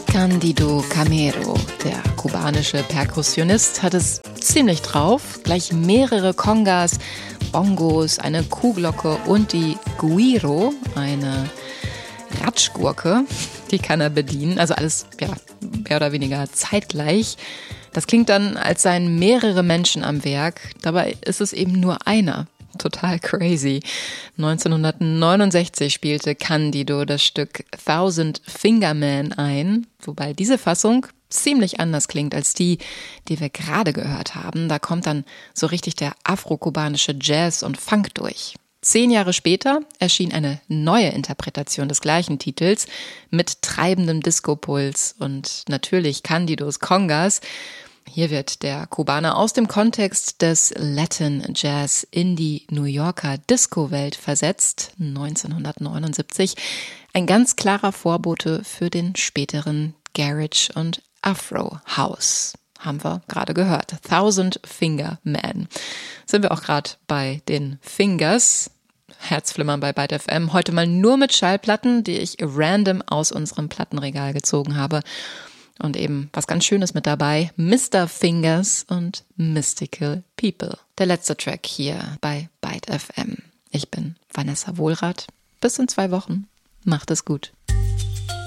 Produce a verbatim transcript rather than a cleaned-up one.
Cándido Camero, der kubanische Perkussionist, hat es ziemlich drauf. Gleich mehrere Congas, Bongos, eine Kuhglocke und die Güiro, eine Ratschgurke, die kann er bedienen. Also alles ja, mehr oder weniger zeitgleich. Das klingt dann, als seien mehrere Menschen am Werk. Dabei ist es eben nur einer. Total crazy. neunzehnhundertneunundsechzig spielte Cándido das Stück Thousand Finger Man ein, wobei diese Fassung ziemlich anders klingt als die, die wir gerade gehört haben. Da kommt dann so richtig der afro-kubanische Jazz und Funk durch. Zehn Jahre später erschien eine neue Interpretation des gleichen Titels mit treibendem Disco-Puls und natürlich Cándidos Congas. Hier wird der Kubaner aus dem Kontext des Latin Jazz in die New Yorker Disco-Welt versetzt, neunzehnhundertneunundsiebzig. Ein ganz klarer Vorbote für den späteren Garage und Afro House. Haben wir gerade gehört. Thousand Finger Man. Sind wir auch gerade bei den Fingers. Herzflimmern bei Byte F M. Heute mal nur mit Schallplatten, die ich random aus unserem Plattenregal gezogen habe. Und eben was ganz Schönes mit dabei, Mister Fingers und Mystical People. Der letzte Track hier bei Byte F M. Ich bin Vanessa Wohlrath. Bis in zwei Wochen. Macht es gut.